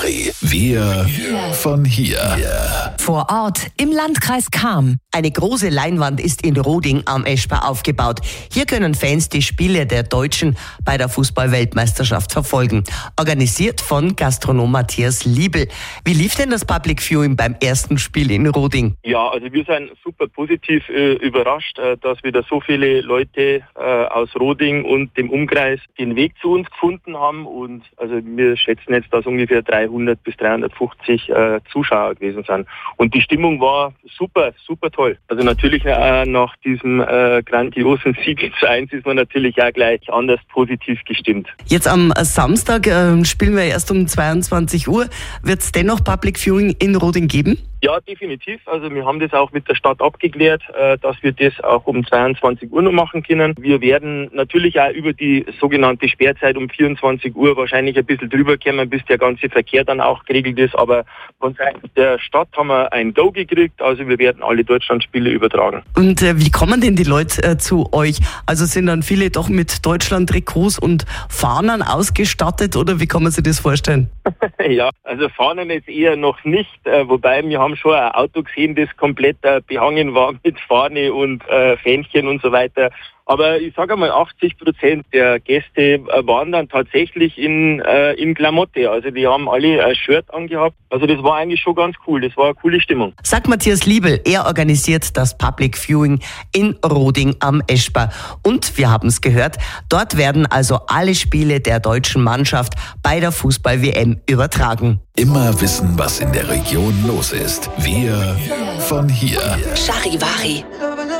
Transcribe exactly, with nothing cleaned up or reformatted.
Charivari, wir von hier. Vor Ort im Landkreis Cham. Eine große Leinwand ist in Roding am Eschber aufgebaut. Hier können Fans die Spiele der Deutschen bei der Fußball-Weltmeisterschaft verfolgen. Organisiert von Gastronom Matthias Liebel. Wie lief denn das Public Viewing beim ersten Spiel in Roding? Ja, also wir sind super positiv äh, überrascht, äh, dass wieder so viele Leute äh, aus Roding und dem Umkreis den Weg zu uns gefunden haben. Und also wir schätzen jetzt, dass ungefähr dreihundert bis dreihundertfünfzig äh, Zuschauer gewesen sind. Und die Stimmung war super, super toll. Also natürlich äh, nach diesem äh, grandiosen Sieg zu eins ist man natürlich auch gleich anders positiv gestimmt. Jetzt am Samstag äh, spielen wir erst um zweiundzwanzig Uhr. Wird es dennoch Public Viewing in Roding geben? Ja, definitiv. Also wir haben das auch mit der Stadt abgeklärt, äh, dass wir das auch um zweiundzwanzig Uhr noch machen können. Wir werden natürlich auch über die sogenannte Sperrzeit um vierundzwanzig Uhr wahrscheinlich ein bisschen drüber kommen, bis der ganze Verkehr dann auch geregelt ist. Aber von Seiten der Stadt haben wir ein Go gekriegt. Also wir werden alle Deutschlandspiele übertragen. Und äh, wie kommen denn die Leute äh, zu euch? Also sind dann viele doch mit Deutschland-Trikots und Fahnen ausgestattet oder wie kann man sich das vorstellen? Ja, also Fahnen ist eher noch nicht, äh, wobei wir haben schon ein Auto gesehen, das komplett äh, behangen war mit Fahne und äh, Fähnchen und so weiter. Aber ich sage einmal, achtzig Prozent der Gäste äh, waren dann tatsächlich in, äh, in Klamotte. Also die haben alle ein Shirt angehabt. Also das war eigentlich schon ganz cool. Das war eine coole Stimmung. Sagt Matthias Liebel, er organisiert das Public Viewing in Roding am Eschber. Und wir haben es gehört, dort werden also alle Spiele der deutschen Mannschaft bei der Fußball-W M übertragen. Immer wissen, was in der Region los ist. Wir von hier. Charivari.